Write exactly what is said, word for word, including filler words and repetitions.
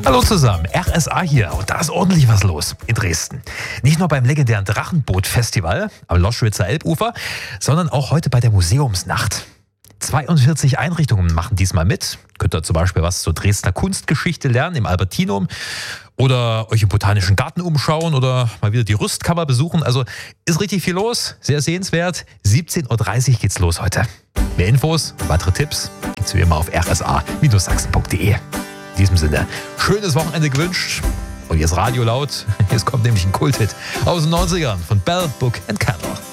Hallo zusammen, R S A hier und da ist ordentlich was los in Dresden. Nicht nur beim legendären Drachenboot-Festival am Loschwitzer Elbufer, sondern auch heute bei der Museumsnacht. zweiundvierzig Einrichtungen machen diesmal mit. Könnt ihr zum Beispiel was zur Dresdner Kunstgeschichte lernen im Albertinum oder euch im Botanischen Garten umschauen oder mal wieder die Rüstkammer besuchen. Also ist richtig viel los, sehr sehenswert. siebzehn Uhr dreißig geht's los heute. Mehr Infos, weitere Tipps gibt's wie immer auf r s a Sachsen punkt d e. In diesem Sinne, schönes Wochenende gewünscht. Und jetzt Radio laut. Jetzt kommt nämlich ein Kulthit aus den neunzigern von Bell, Book and Candle.